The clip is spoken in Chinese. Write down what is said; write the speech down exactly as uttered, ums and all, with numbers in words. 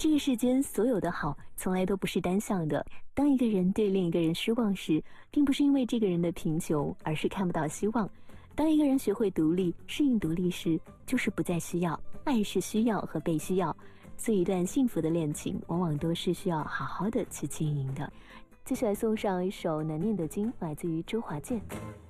这个世间所有的好从来都不是单向的。当一个人对另一个人失望时，并不是因为这个人的贫穷，而是看不到希望。当一个人学会独立，适应独立时，就是不再需要。爱是需要和被需要，所以一段幸福的恋情往往都是需要好好的去经营的。接下来送上一首难念的经，来自于周华健。